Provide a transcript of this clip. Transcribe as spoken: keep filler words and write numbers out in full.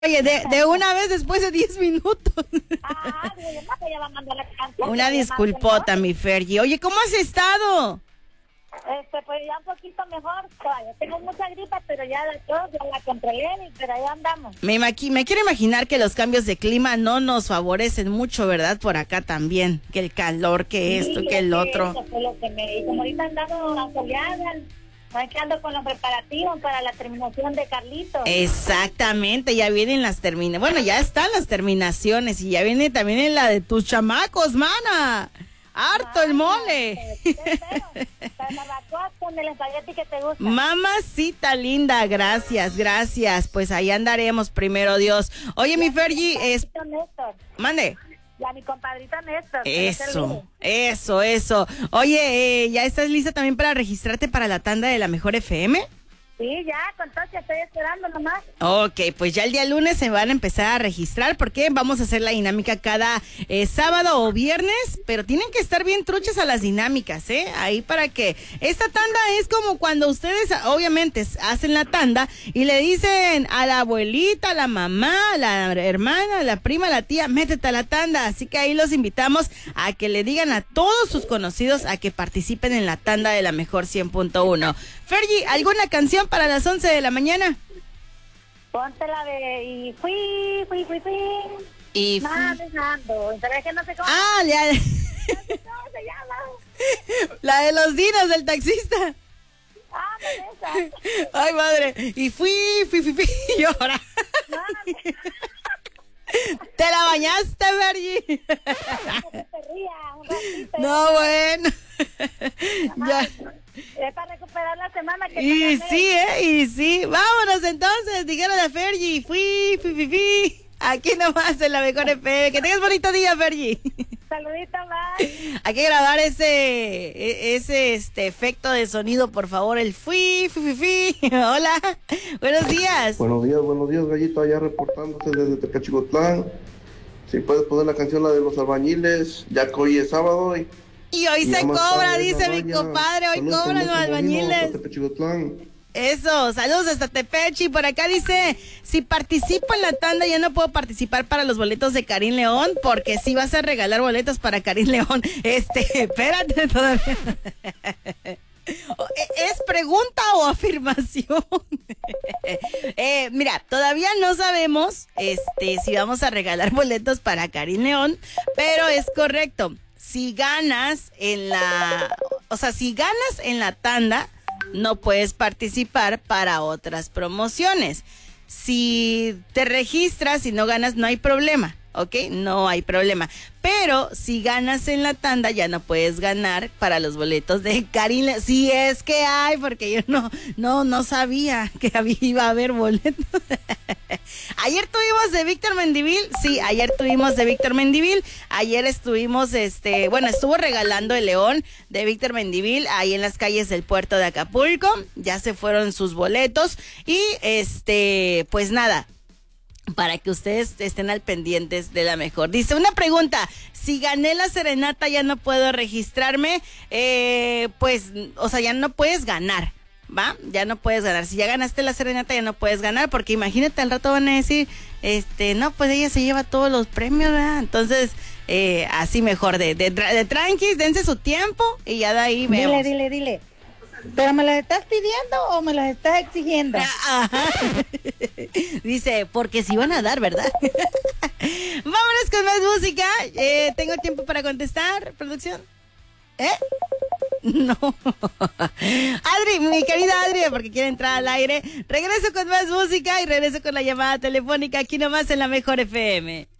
Oye, de, de una vez después de diez minutos. Ah, digo, yo no te ya mandando la canción. Una disculpota, mi Fergie. Oye, ¿cómo has estado? Este, pues ya un poquito mejor. Todavía tengo mucha gripa, pero ya de todo, ya la controlé, pero ahí andamos. Me, maqui- me quiero imaginar que los cambios de clima no nos favorecen mucho, ¿verdad? Por acá también. Que el calor, que esto, Sí, que el eso otro. fue lo que me dijo. Como ahorita andamos asoleadas, aquí ando con los preparativos para la terminación de Carlitos. Exactamente, ya vienen las terminaciones. Bueno, ya están las terminaciones y ya viene también en la de tus chamacos, mana. Harto el mole. La barbacoa con el espagueti que te gusta. Mamacita linda, gracias, gracias. Pues ahí andaremos, primero Dios. Oye, mi Fergie, es... Néstor. Mande. Y a mi compadrito Néstor. que no se Eso, olvide. eso, eso. Oye, eh, ¿ya estás lista también para registrarte para la tanda de la Mejor F M? Sí, ya, con todo que estoy esperando nomás. Ok, pues ya el día lunes se van a empezar a registrar porque vamos a hacer la dinámica cada eh, sábado o viernes, pero tienen que estar bien truchas a las dinámicas, ¿eh? Ahí para que esta tanda es como cuando ustedes obviamente hacen la tanda y le dicen a la abuelita, a la mamá, a la hermana, a la prima, a la tía, métete a la tanda. Así que ahí los invitamos a que le digan a todos sus conocidos a que participen en la tanda de la Mejor cien punto uno. Fergie, ¿alguna canción para las once de la mañana? Ponte la de y fui, fui, fui, fui. Y Manejando. Pero es que no sé cómo, Ah, ya. no sé cómo se llama. La de los dinos del taxista. Ah, no es esa. Ay, madre. Y fui, fui, fui, fui. Y ahora. No, ¿Te la bañaste, Fergie? no se ría un ratito. No, bueno. Ya. Es para recuperar la semana que Y te gané. sí, ¿eh? Y sí. Vámonos entonces. Dijeron a Fergie. Fui, fui, fui, fui. Aquí nomás en la Mejor F M. Que tengas bonito día, Fergie. Saludito más. Hay que grabar ese e- ese este efecto de sonido, por favor, el fui, fui, fui, fui. Hola, buenos días. Buenos días, buenos días, Gallito, allá reportándose desde Tecachicotlán. Si puedes poner la canción, la de los albañiles, ya que hoy es sábado. Y, Y hoy y se nada más cobra, para dice la mi valla. compadre, hoy Saludos cobran con los mucho molino albañiles. hasta Tecachicotlán. Eso, saludos hasta Tepechi. Por acá dice, si participo en la tanda ya no puedo participar para los boletos de Karim León, porque si vas a regalar boletos para Karim León. Este, espérate todavía. ¿Es pregunta o afirmación? eh, mira, todavía no sabemos este, si vamos a regalar boletos para Karim León, pero es correcto. Si ganas en la, o sea, si ganas en la tanda, no puedes participar para otras promociones. Si te registras y no ganas, no hay problema, ¿ok? No hay problema. Pero si ganas en la tanda, ya no puedes ganar para los boletos de Karim León. Si es que hay, porque yo no, no, no sabía que había, iba a haber boletos. Ayer tuvimos de Víctor Mendivil, sí, ayer tuvimos de Víctor Mendivil. Ayer estuvimos, este, bueno, estuvo regalando el León de Víctor Mendivil ahí en las calles del puerto de Acapulco. Ya se fueron sus boletos y, este, pues nada, para que ustedes estén al pendientes de la Mejor. Dice, una pregunta, si gané la serenata ya no puedo registrarme, eh, pues, o sea, ya no puedes ganar, ¿va? Ya no puedes ganar. Si ya ganaste la serenata ya no puedes ganar, porque imagínate, al rato van a decir, este, no, pues ella se lleva todos los premios, ¿verdad? Entonces, eh, así mejor, de, de, de tranquis, dense su tiempo y ya de ahí vemos. Dile, dile, dile. ¿Pero me los estás pidiendo o me los estás exigiendo? Ajá. Dice, porque si van a dar, ¿verdad? Vámonos con más música. Eh, ¿Tengo tiempo para contestar, producción? ¿Eh? No. Adri, mi querida Adri, porque quiere entrar al aire. Regreso con más música y regreso con la llamada telefónica aquí nomás en la Mejor F M.